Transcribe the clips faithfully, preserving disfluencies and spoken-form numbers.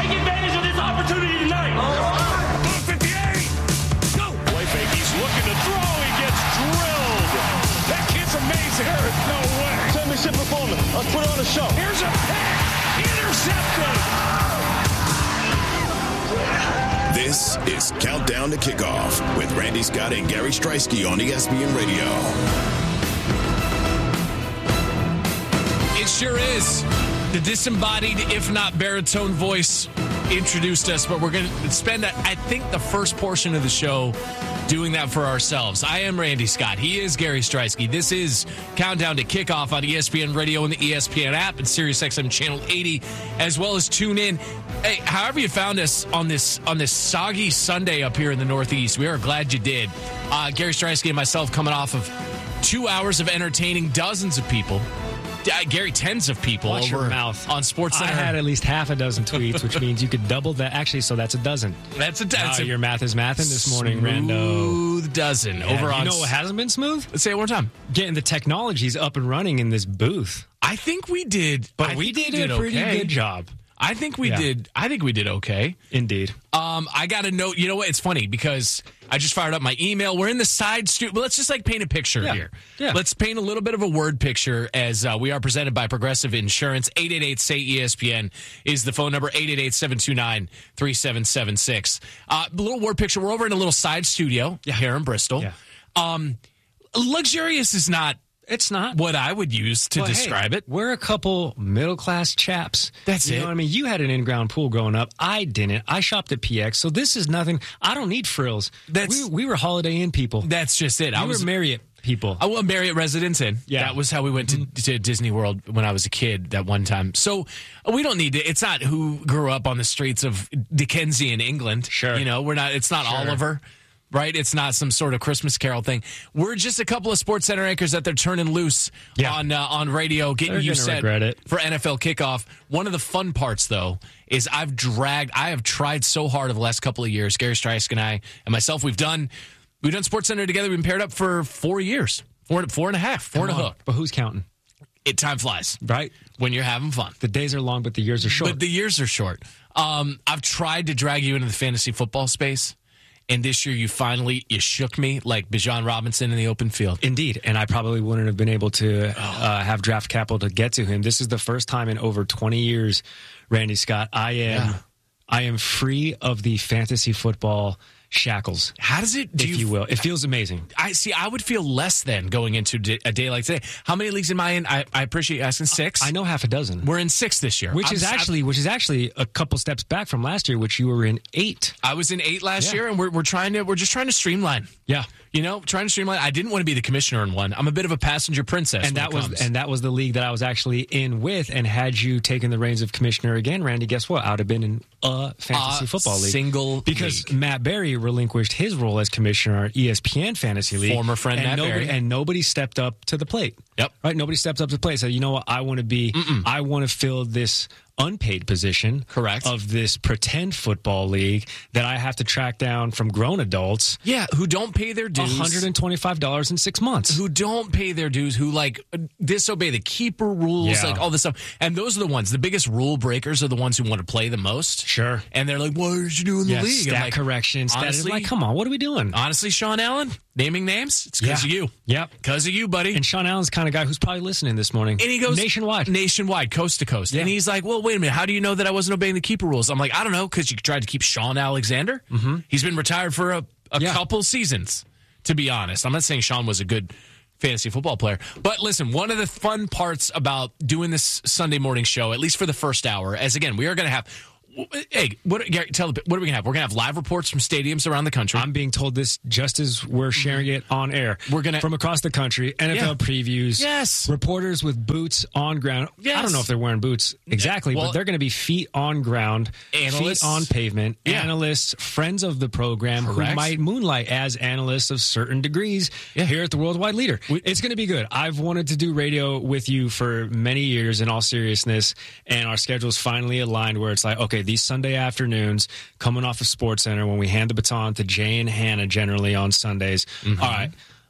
take advantage of this opportunity tonight. one fifty-eight. Go. Play fake. He's looking to throw. He gets drilled. That kid's amazing. There's no way. Championship performance. Let's put on a show. Here's a pick. Intercepted. This is Countdown to Kickoff with Randy Scott and Gary Streisky on E S P N Radio. It sure is. The disembodied, if not baritone voice introduced us, but we're going to spend, I think, the first portion of the show doing that for ourselves. I am Randy Scott. He is Gary Streisky. This is Countdown to Kickoff on E S P N Radio and the E S P N app and SiriusXM Channel eighty, as well as tune in. Hey, however you found us on this on this soggy Sunday up here in the Northeast, we are glad you did. Uh, Gary Streisky and myself coming off of two hours of entertaining dozens of people. Uh, Gary, tens of people Watch over your mouth. on SportsCenter. I had at least half a dozen tweets, which means you could double that. Actually, so that's a dozen. That's a dozen. Wow, your math is mathing this morning, Rando. Smooth dozen. Yeah, over you on. know what hasn't been smooth? Let's say it one more time. Getting the technologies up and running in this booth. I think we did, But I we think did, a pretty okay. good job. I think we Yeah. did. I think we did okay. Indeed. Um, I got a note. You know what? It's funny because I just fired up my email. We're in the side studio. Well, let's just like paint a picture Yeah. here. Yeah. Let's paint a little bit of a word picture as uh, we are presented by Progressive Insurance. eight eight eight, S A Y, E S P N is the phone number. eight eight eight, seven two nine, three seven seven six. Uh, a little word picture. We're over in a little side studio Yeah. here in Bristol. Yeah. Um, luxurious is not It's not. what I would use to Well, hey, describe it. We're a couple middle-class chaps. That's you it. know what I mean? You had an in-ground pool growing up. I didn't. I shopped at P X, so this is nothing. I don't need frills. That's- we, we were Holiday Inn people. That's just it. You I were was Marriott people. I was Marriott Residence Inn. Yeah. That was how we went to, to Disney World when I was a kid that one time. So we don't need to. It's not who grew up on the streets of Dickensian England. Sure. You know, we're not. It's not Sure. Oliver. Right? It's not some sort of Christmas Carol thing. We're just a couple of SportsCenter anchors that they're turning loose Yeah. on uh, on radio, getting They're you gonna set regret it. for N F L kickoff. One of the fun parts, though, is I've dragged, I have tried so hard over the last couple of years. Gary Streisky and I and myself, we've done we've done SportsCenter together. We've been paired up for four years, four four and a half, four and a Come on. hook. But who's counting? It time flies, Right? when you're having fun. The days are long, but the years are short. But the years are short. Um, I've tried to drag you into the fantasy football space, and this year you finally you shook me like Bijan Robinson in the open field. Indeed, and I probably wouldn't have been able to uh, have draft capital to get to him. This is the first time in over twenty years, Randy Scott, I am Yeah. I am free of the fantasy football shackles, How does it? Do if you will. It feels amazing. I see. I would feel less than going into d- a day like today. How many leagues am I in? I, I appreciate you asking. Six. I know half a dozen, We're in six this year, which I'm- is actually which is actually a couple steps back from last year, which you were in eight. I was in eight last Yeah. year, and we're we're trying to we're just trying to streamline. Yeah. You know, trying to streamline. I didn't want to be the commissioner in one. I'm a bit of a passenger princess, And when that it was comes. and that was the league that I was actually in with. And had you taken the reins of commissioner again, Randy, guess what? I would have been in a fantasy A football league. single because league. Matt Berry relinquished his role as commissioner at E S P N Fantasy League. Former friend and Matt nobody, Berry. and nobody stepped up to the plate. Yep. Right. Nobody stepped up to the plate. So you know what? I want to be. Mm-mm. I want to fill this unpaid position. Correct. Of this pretend football league that I have to track down from grown adults. yeah, who don't pay their dues, one hundred twenty-five dollars in six months. who don't pay their dues, who like disobey the keeper rules, Yeah. like all this stuff. And those are the ones, the biggest rule breakers are the ones who want to play the most. Sure. And they're like, what did you do in the Yeah, league? stat I'm like, correction. Stat honestly, like, come on, what are we doing? honestly, Sean Allen, naming names, it's because Yeah. of you. Yep. Because of you, buddy. And Sean Allen's the kind of guy who's probably listening this morning. And he goes nationwide. nationwide, coast to coast. Yeah. And he's like, well, wait a minute. How do you know that I wasn't obeying the keeper rules? I'm like, I don't know, because you tried to keep Sean Alexander. Mm-hmm. He's been retired for a, a Yeah. couple seasons, to be honest. I'm not saying Sean was a good fantasy football player. But listen, one of the fun parts about doing this Sunday morning show, at least for the first hour, as again, we are going to have. Hey, what, Gary, tell the, what are we going to have? We're going to have live reports from stadiums around the country. I'm being told this just as we're sharing it on air. We're gonna- from across the country, N F L Yeah. previews. Yes. Reporters with boots on ground. Yes. I don't know if they're wearing boots exactly, Well- but they're going to be feet on ground, Analysts. feet on pavement. Yeah. Analysts, friends of the program Correct. who might moonlight as analysts of certain degrees Yeah. here at the Worldwide Leader. We- it's going to be good. I've wanted to do radio with you for many years in all seriousness, and our schedule's finally aligned where it's like, okay, these Sunday afternoons coming off of SportsCenter when we hand the baton to Jay and Hannah generally on Sundays. Mm-hmm. All right,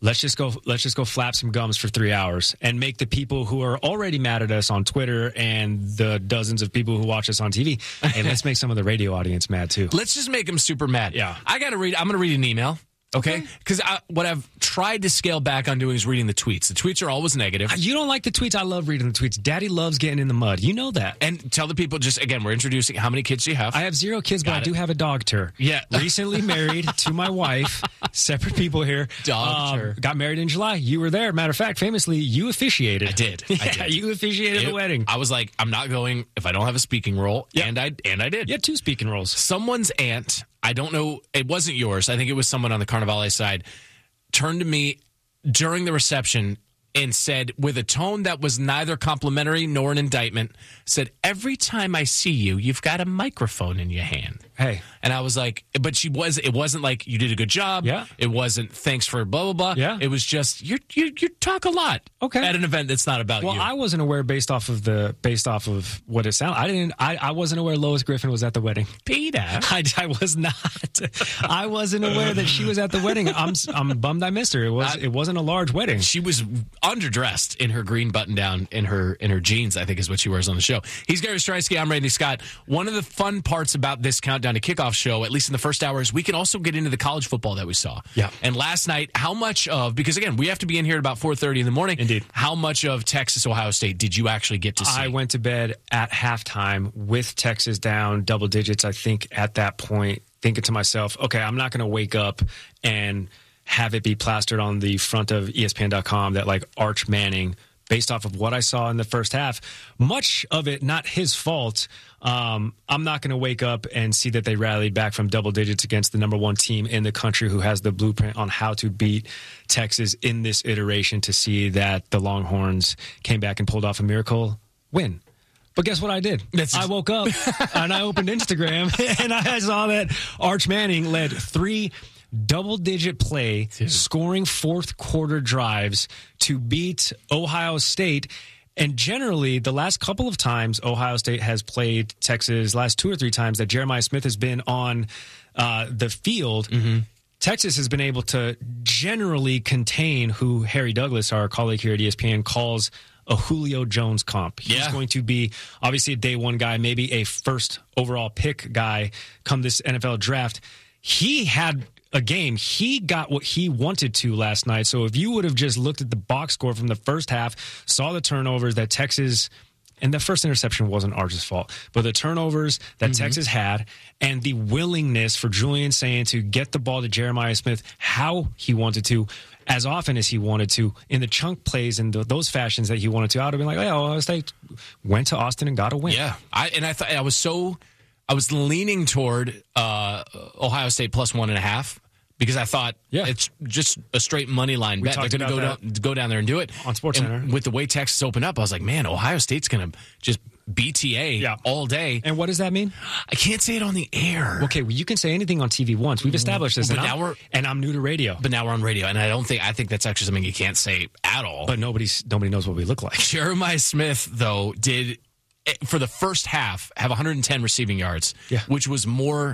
let's just go let's just go flap some gums for three hours and make the people who are already mad at us on Twitter and the dozens of people who watch us on T V, hey, let's make some of the radio audience mad too. Let's just make them super mad. Yeah. I got to read, I'm going to read an email. Okay? Because what I've tried to scale back on doing is reading the tweets. The tweets are always negative. You don't like the tweets. I love reading the tweets. Daddy loves getting in the mud. You know that. And tell the people, just again, we're introducing, how many kids do you have? I have zero kids, Got but it. I do have a dog tur. Yeah. Recently married to my wife. Separate people here. Dog tur. Got married in July. You were there. Matter of fact, famously, you officiated. I did. Yeah, I did. You officiated It- the wedding. I was like, I'm not going if I don't have a speaking role. Yep. And I and I did. You had two speaking roles. Someone's aunt, I don't know, it wasn't yours. I think it was someone on the Carnivale side, turned to me during the reception and said, with a tone that was neither complimentary nor an indictment, said, every time I see you, you've got a microphone in your hand. Hey. And I was like, but she was, it wasn't like you did a good job. Yeah. It wasn't thanks for blah, blah, blah. Yeah. It was just, you you you talk a lot. Okay. At an event that's not about Well, you. I wasn't aware based off of the based off of what it sounded. I didn't. I, I wasn't aware Lois Griffin was at the wedding. Peter. I, I was not. I wasn't aware that she was at the wedding. I'm I'm bummed I missed her. It was I- it wasn't a large wedding. She was underdressed in her green button down in her in her jeans, I think is what she wears on the show. He's Gary Streisky. I'm Randy Scott. One of the fun parts about this Countdown to Kickoff show, at least in the first hour, is we can also get into the college football that we saw. Yeah. And last night, how much of, because again, we have to be in here at about four thirty in the morning. Indeed. How much of Texas, Ohio State did you actually get to see? I went to bed at halftime with Texas down double digits. I think at that point, thinking to myself, okay, I'm not going to wake up and have it be plastered on the front of E S P N dot com that like Arch Manning, based off of what I saw in the first half, much of it not his fault. Um, I'm not going to wake up and see that they rallied back from double digits against the number one team in the country who has the blueprint on how to beat Texas in this iteration, to see that the Longhorns came back and pulled off a miracle win. But guess what I did? That's- I woke up and I opened Instagram and I saw that Arch Manning led three double-digit play, scoring fourth quarter drives to beat Ohio State. And generally, the last couple of times Ohio State has played Texas, last two or three times that Jeremiah Smith has been on uh, the field, Mm-hmm. Texas has been able to generally contain who Harry Douglas, our colleague here at E S P N, calls a Julio Jones comp. He's Yeah. going to be obviously a day one guy, maybe a first overall pick guy come this N F L draft. He had a game. He got what he wanted to last night. So if you would have just looked at the box score from the first half, saw the turnovers that Texas, and the first interception wasn't Arch's fault, but the turnovers that Mm-hmm. Texas had and the willingness for Julian Sayin to get the ball to Jeremiah Smith how he wanted to, as often as he wanted to, in the chunk plays and the, those fashions that he wanted to, I would have been like, oh, Ohio State went to Austin and got a win. Yeah, I and I thought I was so I was leaning toward uh, Ohio State plus one and a half because I thought Yeah. it's just a straight money line We bet. They're talked going to go about down, go down there and do it on SportsCenter. And with the way Texas opened up, I was like, man, Ohio State's going to just B T A Yeah. all day. And what does that mean? I can't say it on the air. Okay, well, you can say anything on T V once. We've established this. But and now I'm, we're- and I'm new to radio. But now we're on radio, and I don't think I think that's actually something you can't say at all. But nobody's nobody knows what we look like. Jeremiah Smith, though, did for the first half have one hundred ten receiving yards, Yeah. which was more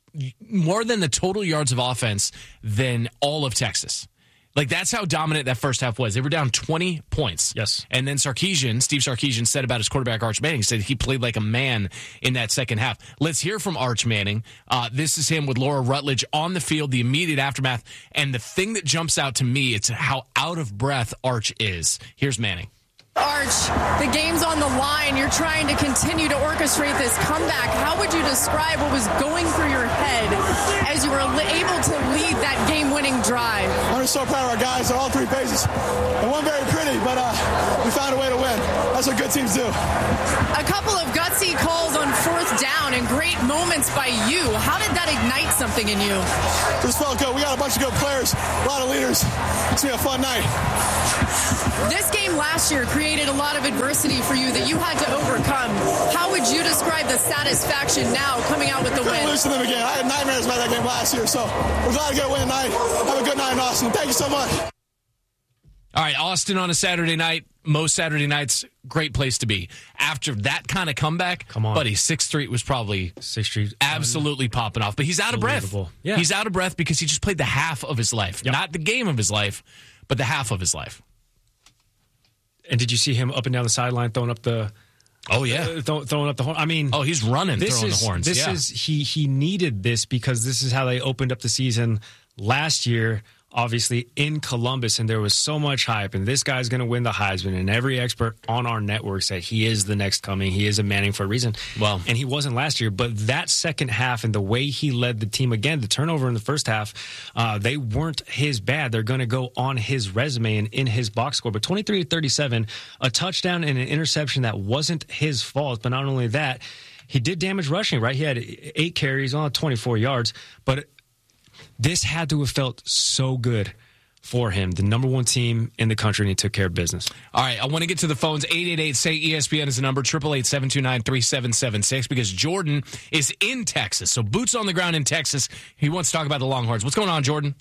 more than the total yards of offense than all of Texas. Like, that's how dominant that first half was. They were down twenty points. Yes. And then Sarkisian, Steve Sarkisian, said about his quarterback, Arch Manning, he said he played like a man in that second half. Let's hear from Arch Manning. Uh, this is him with Laura Rutledge on the field, the immediate aftermath. And the thing that jumps out to me, it's how out of breath Arch is. Here's Manning. Arch, the game's on the line. You're trying to continue to orchestrate this comeback. How would you describe what was going through your head as you were able to lead that game-winning drive? I'm just so proud of our guys on all three phases. It wasn't very pretty, but uh, we found a way to win. That's what good teams do. A couple of gutsy calls on fourth down and great moments by you. How did that ignite something in you? Just felt good. We got a bunch of good players, a lot of leaders. It's going to be a fun night. This game last year created a lot of adversity for you that you had to overcome. How would you describe the satisfaction now coming out with the Couldn't win? lose to them again. I had nightmares about that game last year, so we're glad to get a win tonight. Have a good night in Austin. Thank you so much. All right, Austin on a Saturday night. Most Saturday nights, great place to be. After that kind of comeback, Come on. buddy, Sixth Street was probably Sixth Street. absolutely popping off. But he's out of breath. Unbelievable. Yeah. He's out of breath because he just played the half of his life, Yep. not the game of his life. but the half of his life. And did you see him up and down the sideline throwing up the? Oh yeah, uh, th- throwing up the horn. I mean, oh he's running, this throwing is, the horns. This yeah. is he he needed this because this is how they opened up the season last year. Obviously in Columbus, and there was so much hype, and this guy's going to win the Heisman, and every expert on our network said he is the next coming. He is a Manning for a reason. Well, and he wasn't last year, but that second half and the way he led the team, again, the turnover in the first half, uh, they weren't his bad. They're going to go on his resume and in his box score. But twenty-three to thirty-seven, a touchdown and an interception that wasn't his fault. But not only that, he did damage rushing, right? He had eight carries on twenty-four yards, but this had to have felt so good for him, the number one team in the country, and he took care of business. All right, I want to get to the phones. eight eight eight, say E S P N is the number, eight eight eight, seven two nine, three seven seven six, because Jordan is in Texas. So boots on the ground in Texas. He wants to talk about the Longhorns. What's going on, Jordan?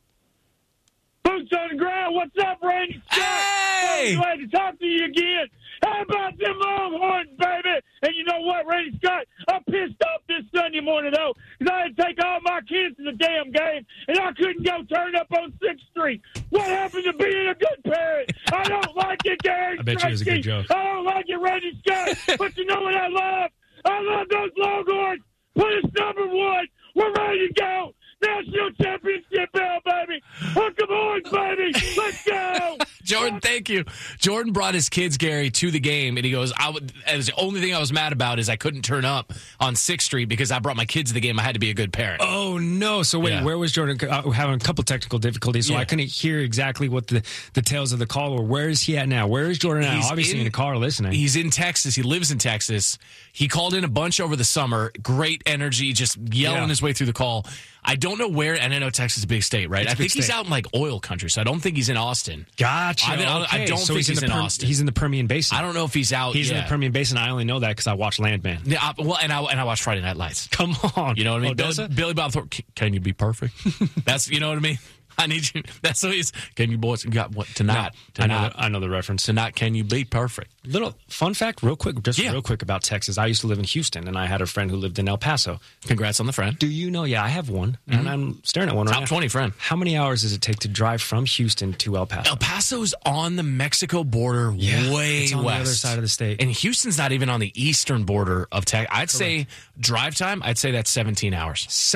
Boots on the ground. What's up, Randy? Hey! Glad to talk to you again. How about them Longhorns, baby? And you know what, Randy Scott? I'm pissed off this Sunday morning, though, because I had to take all my kids to the damn game, and I couldn't go turn up on sixth Street. What happened to being a good parent? I don't like it, Gary. I bet you it was a good joke. I don't like it, Randy Scott. But you know what I love? I love those Longhorns. Put us number one. We're ready to go. National championship bell, baby. Hook 'em horns, baby. Let's go. Jordan, thank you. Jordan brought his kids, Gary, to the game, and he goes, I would, and the only thing I was mad about is I couldn't turn up on sixth Street because I brought my kids to the game. I had to be a good parent. Oh, no. So, wait, Yeah. where was Jordan? Uh, having a couple technical difficulties, so Yeah. I couldn't hear exactly what the, the tales of the call were. Where is he at now? Where is Jordan now? He's Obviously in, in the car listening. He's in Texas. He lives in Texas. He called in a bunch over the summer. Great energy, just yelling Yeah. his way through the call. I don't know where, and I know Texas is a big state, right? It's I a big think he's state. out in like oil country, so I don't think he's in Austin. Gotcha. I mean, I don't- I Okay. don't so think he's, he's in, in the Per- Austin. He's in the Permian Basin. I don't know if he's out. He's yeah. in the Permian Basin. I only know that because I watch Landman. Yeah, I- well, and I and I watch Friday Night Lights. Come on. You know what I mean? Odessa? Billy, Billy Bob Thornton, can you be perfect? That's, you know what I mean? I need you. That's what he's, can you boys, you got what, tonight? I know, Tonight, the, I know the reference. tonight, can you be perfect? Little fun fact, real quick, just Yeah. real quick about Texas. I used to live in Houston, and I had a friend who lived in El Paso. Congrats on the friend. Do you know? Yeah, I have one, and I'm staring at one right Top now. twenty friend. How many hours does it take to drive from Houston to El Paso? El Paso's on the Mexico border, Yeah, way it's on the west. other side of the state. And Houston's not even on the eastern border of Texas. I'd say drive time, I'd say that's seventeen hours. So,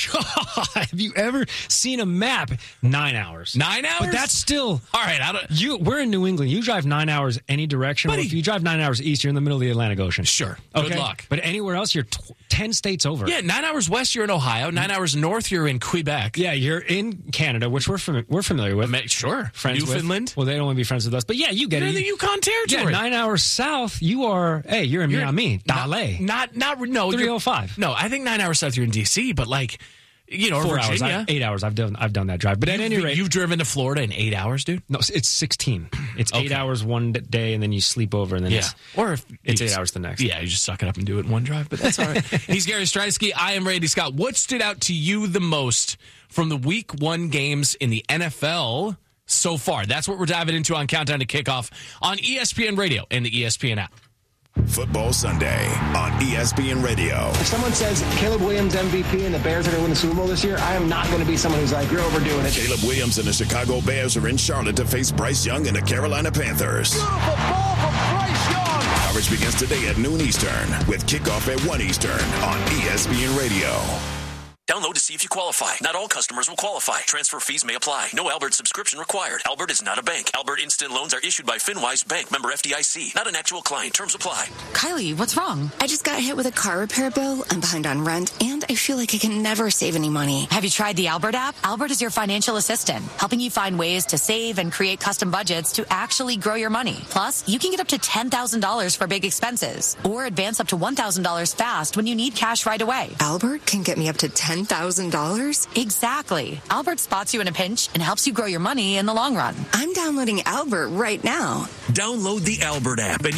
have you ever seen a map? Nine hours. Nine hours? But that's still. All right, I don't. You, we're in New England. You drive nine hours any direction. Well, Buddy. if you drive nine hours east, you're in the middle of the Atlantic Ocean. Sure. Okay? Good luck. But anywhere else, you're tw- ten states over. Yeah, nine hours west, you're in Ohio. Nine hours north, you're in Quebec. Yeah, you're in Canada, which we're fami- we're familiar with. Ma- Sure. Friends with. Newfoundland. Well, they don't want to be friends with us, but yeah, you get You're it. in the Yukon Yeah, territory. nine hours south, you are. Hey, you're in You're- Miami, Dale. Not, not, no. three you're- oh five. No, I think nine hours south, you're in D C, but like, you know, or Four hours, Virginia. I, eight hours. I've done. I've done that drive. But at any You've- rate, You've driven to Florida in eight hours, dude? no, it's sixteen. It's eight Okay. hours one d- day, and then you sleep over, and then Yeah. it's Or if it's you eight just- hours the next. Yeah, you just suck it up and do it in one drive, but that's all right. He's Gary Streisky. I am Randy Scott. What stood out to you the most from the week one games in the N F L so far? That's what we're diving into on Countdown to Kickoff on E S P N Radio and the E S P N app. Football Sunday on E S P N Radio. If someone says Caleb Williams M V P and the Bears are going to win the Super Bowl this year, I am not going to be someone who's like, you're overdoing it. Caleb Williams and the Chicago Bears are in Charlotte to face Bryce Young and the Carolina Panthers. Beautiful ball from Bryce Young. Coverage begins today at noon Eastern with kickoff at one Eastern on E S P N Radio. Download to see if you qualify. Not all customers will qualify. Transfer fees may apply. No Albert subscription required. Albert is not a bank. Albert Instant Loans are issued by FinWise Bank, member F D I C. Not an actual client. Terms apply. Kylie, what's wrong? I just got hit with a car repair bill. I'm behind on rent, and I feel like I can never save any money. Have you tried the Albert app? Albert is your financial assistant, helping you find ways to save and create custom budgets to actually grow your money. Plus, you can get up to ten thousand dollars for big expenses, or advance up to one thousand dollars fast when you need cash right away. Albert can get me up to ten thousand dollars? Exactly. Albert spots you in a pinch and helps you grow your money in the long run. I'm downloading Albert right now. Download the Albert app and